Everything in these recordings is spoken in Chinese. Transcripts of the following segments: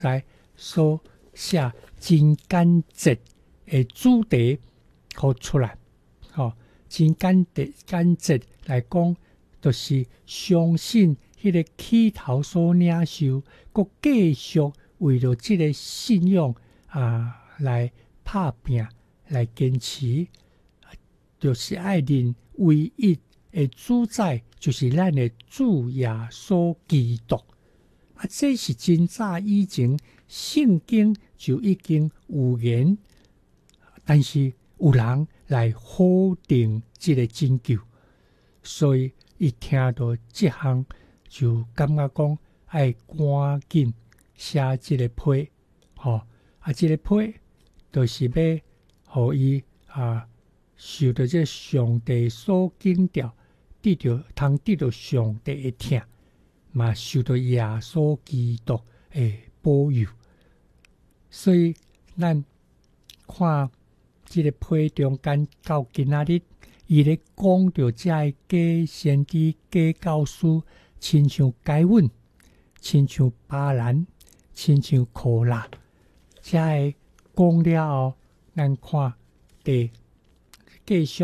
在所写真简洁的主题好出来，真简洁来讲，就是相信迄个起头所领受，佮继续为了这个信仰来打拼，来坚持，就是爱认唯一的主宰就是咱的主耶稣基督。这是真早以前圣经就已经有言，但是有人来否定这个拯救，所以一听到这项就感觉讲要赶紧写这个批，这个批就是要互伊受到这上帝所敬调，得到上帝的疼，嘛受到耶稣基督的保佑。所以咱看这个批中间到今仔日，伊咧讲到这个假先知、假教师，亲像该稳，亲像巴兰，亲像可拉，这个讲了后，咱看第继续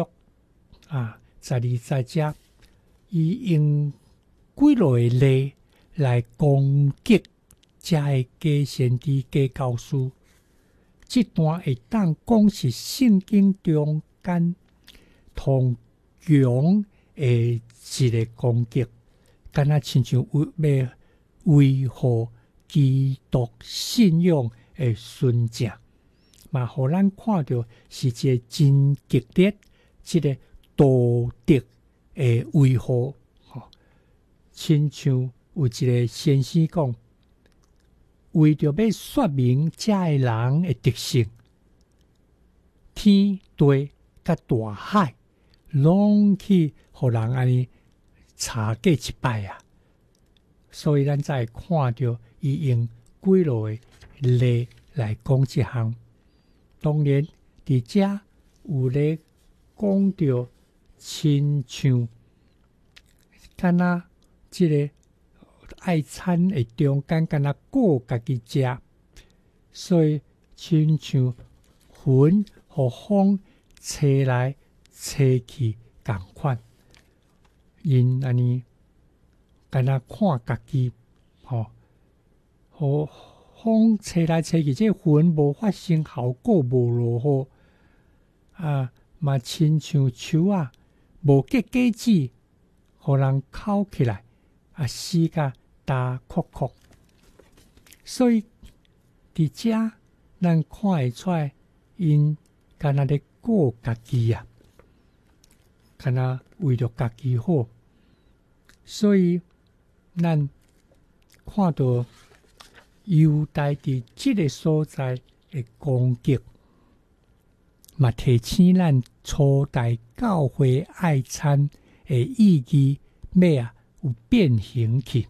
12节，伊用几落例来攻击这个假先知、假教师。这段会当讲是圣经中间同样的一个攻击，敢若亲像要维护基督信仰的纯正，嘛，互咱看到是一个真激烈、一个道德的维护。亲像有一个先生讲，为着要说明这个人的特性，天地甲大海，拢去互人安尼查过一摆啊。所以咱才会看到伊用几落的例来讲这项。当然，伫遮有咧讲到亲像，敢若即个爱餐的中间，敢若顾家己食，所以亲像云和风吹来吹去共款。因安尼敢若看家己，和风吹来吹去，这云无发生效果，无落雨嘛，亲像树无结果子，互人扣起来死甲大哭哭。所以伫遮咱看会出来，因敢若咧顾家己敢若为着家己好。所以咱看到犹大伫即个所在的攻击，嘛提醒咱初代教会爱餐的意义要有变形去。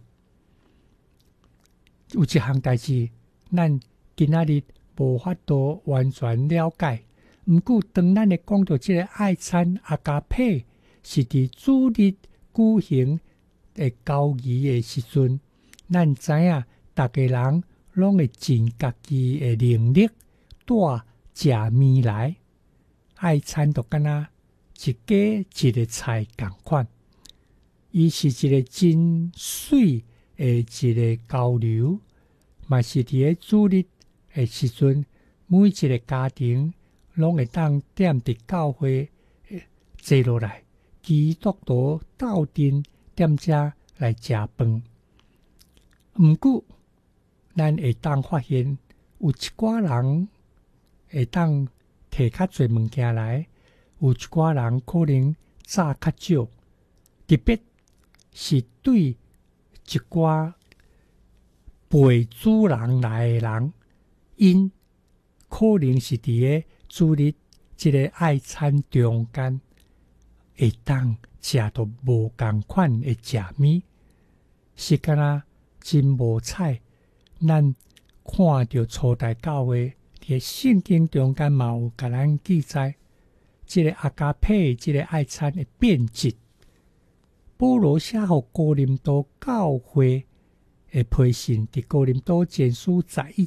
有一项代志，咱今仔日无法度完全了解。毋过，当咱咧讲到即个爱餐阿加佩是伫主日举行的交易的时阵，咱知影逐个人拢会尽家己的能力带食面来。爱餐就敢若一家一个菜共款，伊是一个真水的一个交流，嘛是伫咧主日的时阵，每一个家庭拢会当踮伫教会坐落来，基督徒斗阵踮遮来食饭。毋过，咱会当发现有一寡人会当摕较侪物件来，有一寡人可能早较少，特别是对一寡陪主人来的人，因可能是伫咧主日即个爱餐中间，会当食到无共款的食物，是敢若真无彩。咱看到初代教会伫圣经中间嘛有甲咱记载，即个阿加佩即个爱餐的变质。保罗写互哥林多教会的批信伫哥林多前书11